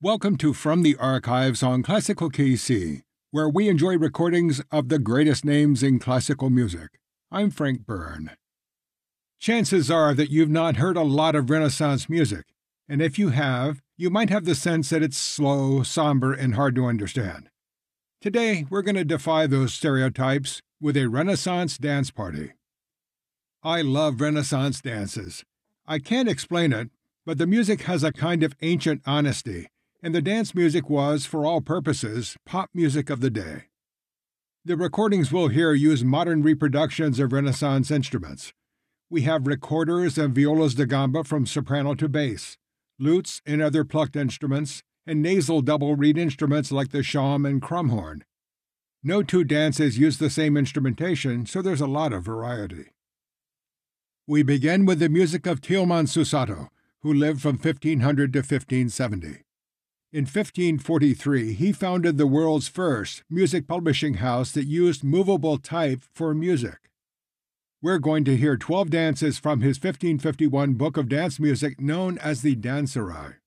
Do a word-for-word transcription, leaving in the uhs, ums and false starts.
Welcome to From the Archives on Classical K C, where we enjoy recordings of the greatest names in classical music. I'm Frank Byrne. Chances are that you've not heard a lot of Renaissance music, and if you have, you might have the sense that it's slow, somber, and hard to understand. Today, we're going to defy those stereotypes with a Renaissance dance party. I love Renaissance dances. I can't explain it, but the music has a kind of ancient honesty, and the dance music was, for all purposes, pop music of the day. The recordings we'll hear use modern reproductions of Renaissance instruments. We have recorders and violas da gamba from soprano to bass, lutes and other plucked instruments, and nasal double reed instruments like the shawm and crumhorn. No two dances use the same instrumentation, so there's a lot of variety. We begin with the music of Tilman Susato, who lived from fifteen hundred to fifteen seventy. In fifteen forty-three, he founded the world's first music publishing house that used movable type for music. We're going to hear twelve dances from his fifteen fifty-one book of dance music known as the Danserai.